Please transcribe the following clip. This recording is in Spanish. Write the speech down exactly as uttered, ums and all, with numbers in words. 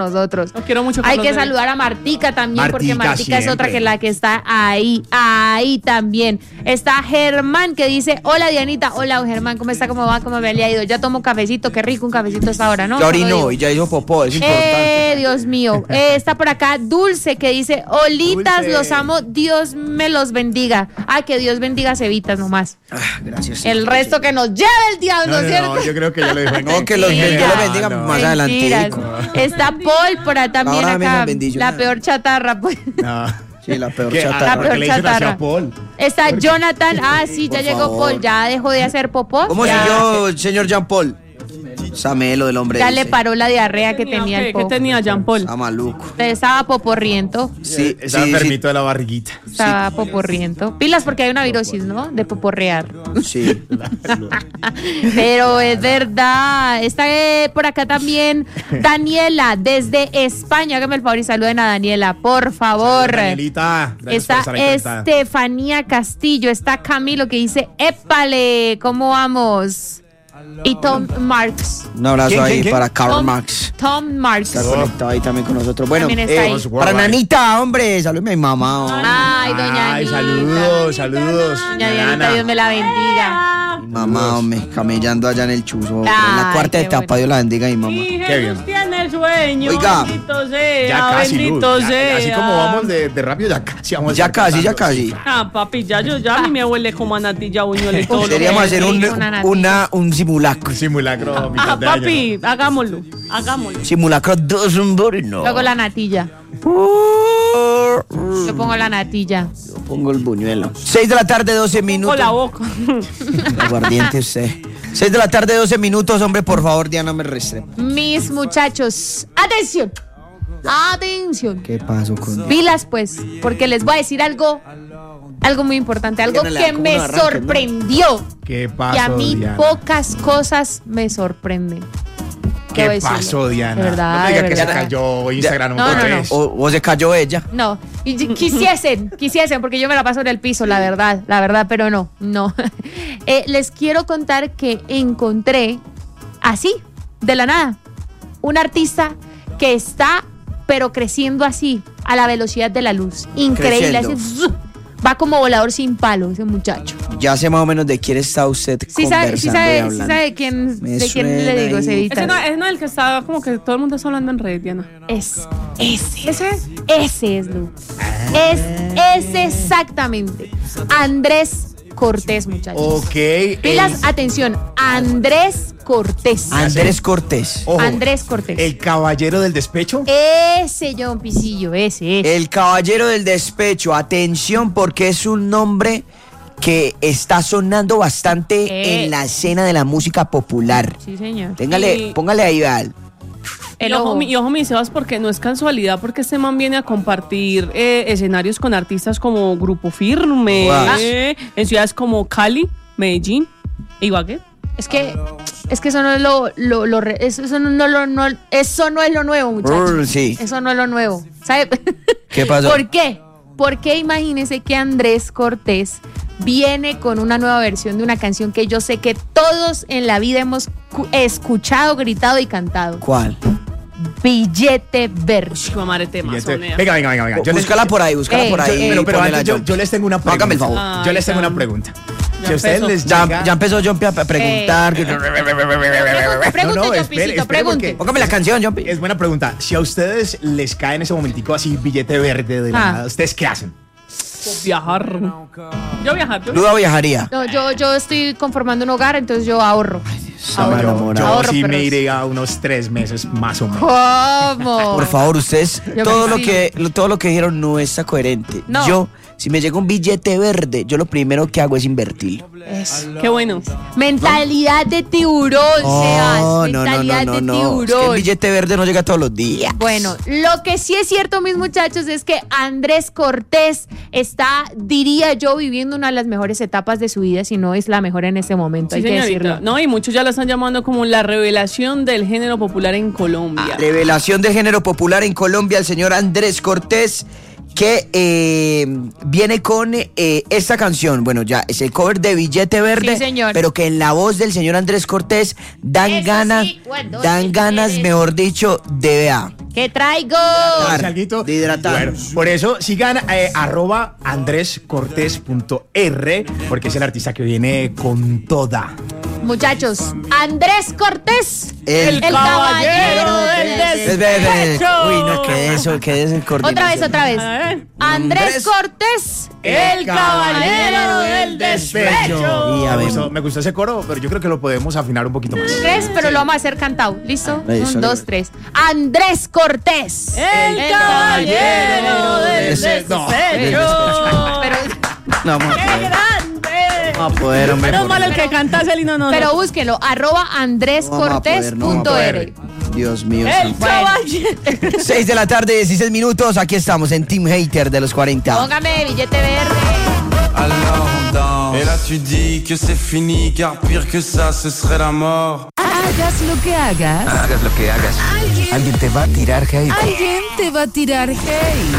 nosotros. Lo quiero mucho. Hay que Carlos David. saludar a Martica también, Martica porque Martica siempre. es otra que la que está ahí, ahí también. Está Germán que dice, hola Dianita, hola Germán, ¿cómo está? ¿Cómo va? ¿Cómo me le ha ido? Ya tomo cafecito, qué rico un cafecito a esta hora, ¿no? Ya Solo digo. orinó y ya hizo popó, es importante. Eh, Dios mío. Eh, está por acá Dulce que dice, olitas, Dulce. los amo, Dios me los bendiga. Ah, que Dios bendiga Cevitas nomás. Ah, gracias. El resto que nos lleve el diablo, No, no, ¿cierto? no, yo creo que ya lo dijo. No, que los Mentira. Dios los bendiga No, no. más adelante. Mentiras. Está Paul por ahí también Ahora mismo acá. bendiciones. La peor chatarra, pues. No. Sí, la peor ¿Qué? chatarra. Ah, ¿por qué le dicen así chatarra. a Paul? Está Jonathan. Ah, sí, ya Por llegó favor. Paul. Ya dejó de hacer popó. ¿Cómo ya, siguió, señor Jean Paul? Samelo del hombre. ya ese. le paró la diarrea que ¿Qué tenía ¿Qué, el ¿Qué po. tenía Jean Paul? Está maluco. Estaba poporriento. Sí, Estaba sí, enfermito de la barriguita. Estaba poporriento. Pilas porque hay una virosis, ¿no? De poporrear. sí. Pero es verdad. Está eh, por acá también Daniela, desde España. Hágame el favor y saluden a Daniela, por favor. Danielita, gracias por Está estar ahí conectada. Estefanía Castillo, está Camilo que dice, épale, ¿cómo vamos? Y Tom Marks. Un abrazo ¿Quién, ahí quién, quién? para Karl Tom, Marx. Tom Marks. Está conectado ahí también con nosotros. Bueno, También está eh, ahí. para Nanita, hombre, saludme a mi mamá. hombre. Ay, doña Ay, Anita. saludos, saludos. Doña Dianita, Nana. Dios me la bendiga. Mi mamá, hombre, camellando allá en el chuzo. Ay, en la cuarta qué etapa, bueno. Dios la bendiga, mi mamá. Y Qué Jesús bien. tiene sueño. Oiga. Bendito sea, Ya casi, Luz. bendito Ya- sea. Así como vamos de, de rápido, ya casi vamos a Ya estar casi, ya cantando. casi. Ah, papi, ya yo, ya a mí me huele como a natilla, buñuelo y todo. lo Deberíamos que- hacer un, una natilla. una, un simulacro. Un simulacro mitad Ah, de año. papi, hagámoslo, hagámoslo. Simulacro dos, un no. Luego la natilla. Yo pongo la natilla. Yo pongo el buñuelo. seis de la tarde, doce minutos. Con la boca. Aguardiente usted. seis de la tarde, doce minutos, hombre, por favor, Diana me restrepo. Mis muchachos, atención. Atención. ¿Qué pasó con Pilas, pues, porque les voy a decir algo, algo muy importante, algo Diana le da que como me un arranque, ¿no? sorprendió. ¿Qué pasó, Y a mí Diana? pocas cosas me sorprenden. ¿Qué Debo decirlo. pasó, Diana? De verdad, no me diga de que se verdad. cayó Instagram No, otra no, no. vez. O, o se cayó ella. No, y y quisiesen, quisiesen, porque yo me la paso en el piso, la verdad, la verdad, pero no, no. Eh, les quiero contar que encontré, así, de la nada, un artista que está, pero creciendo así, a la velocidad de la luz. Increíble, Creciendo. así, ¡zuz! Va como volador sin palo ese muchacho. Ya sé más o menos de quién está usted Sí sabe, sí conversando y sabe, sí hablando. sabe quién, Me de quién le suena digo, ahí. Cevita. Ese no, ese no es el que está como que todo el mundo está hablando en red, Diana. Es ese. ¿Ese? Ese es, Lu. Es ese exactamente. Andrés Cortés, muchachos. Ok. Pilas, el- atención. Andrés Cortés. Andrés Cortés. ojo, Andrés Cortés. El caballero del despecho. Ese John Pisillo, ese, ese. El caballero del despecho. Atención, porque es un nombre que está sonando bastante Eh. en la escena de la música popular. Sí, señor. Téngale, Y- póngale ahí, Val. El y, ojo, ojo. mi, y ojo, mi Sebas, porque no es casualidad, porque este man viene a compartir eh, escenarios con artistas como Grupo Firme, Guau. eh, en ciudades como Cali, Medellín, Ibagué. Es que, es que eso no es lo, lo, lo re- eso, eso no, lo- no- eso no es lo nuevo, muchachos. Brr, sí. Eso no es lo nuevo. ¿Sabe? ¿Qué pasó? ¿Por qué? Porque imagínense que Andrés Cortés viene con una nueva versión de una canción que yo sé que todos en la vida hemos cu- escuchado, gritado y cantado. ¿Cuál? Billete Verde. Chico, madre tema, Y este- sonea. venga, venga, venga, venga. Yo les- Búscala por ahí, búscala Eh, por ahí. yo- pero, pero Ponela, antes yo, John. yo les tengo una pregunta. Hágame el favor. Ay, Yo les tengo ya. una pregunta. Ya Si a ustedes empezó. les Ya, llega... ya empezó Jumpy a preguntar. que- Pregunte, No, no, John espere, Pisito, espere, pregunte. porque- Póngame la canción, Jumpy. Es buena pregunta. Si a ustedes les cae en ese momentico así billete verde de la Ah. nada, ¿ustedes qué hacen? Viajar. Yo viajar. Yo Duda viajaría. No, yo, yo estoy conformando un hogar, entonces yo ahorro. Estaba Ahorro. Yo, enamorado. yo Ahorro, sí me perros. iré a unos tres meses más o menos. ¿Cómo? Por favor, ustedes, Yo todo me- lo sí. que lo- todo lo que dijeron no está coherente. No. Yo, si me llega un billete verde, yo lo primero que hago es invertirlo. Eso. Qué bueno. Mentalidad de tiburón, Sebas. Oh, no, no, Mentalidad no, no, de no. Es que el tiburón. billete verde no llega todos los días. Bueno, lo que sí es cierto, mis muchachos, es que Andrés Cortés está, diría yo, viviendo una de las mejores etapas de su vida, si no es la mejor en este momento, Sí, hay que señorita. decirlo. No, y muchos ya la están llamando como la revelación del género popular en Colombia. Revelación del género popular en Colombia, el señor Andrés Cortés. que eh, viene con eh, esta canción. Bueno, ya es el cover de Billete Verde, Sí, señor. pero que en la voz del señor Andrés Cortés dan Eso ganas, sí, cuando dan te ganas, quieres. mejor dicho, de vea. ¿Qué traigo? ¿Hace alguito? De hidratar. Bueno, por eso sigan eh, arroba andrescortés.r, porque es el artista que viene con toda. Muchachos, Andrés Cortés, El caballero del Es verdad. despecho. Uy, no, que de eso, que de eso en Otra vez, otra vez. A ver. Andrés Andrés Cortés, el caballero del despecho. Y a Me ver. gustó, me gustó ese coro, pero yo creo que lo podemos afinar un poquito más. Tres, pero lo vamos a hacer cantado. ¿Listo? Eso, Un, dos, le- tres. Andrés Cortés. El caballero del Ese- no. despecho. Pero, No, vamos a ¡Qué poder. grande! No vamos a poder, hombre. Menos por- mal el que canta ese himno, no. pero no. búsquenlo. Arroba No vamos a andrescortés poder, no vamos a punto poder. r. Dios mío. El santo. caballero. seis de la tarde, dieciséis minutos. Aquí estamos en Team Hater de los cuarenta. Póngame billete verde. Alors on danse. Et là tu dis que c'est fini, car pire que ça, ce serait la mort. Hagas lo que hagas, Hagas lo que hagas. Alguien te va a tirar hate. alguien te va a tirar hate.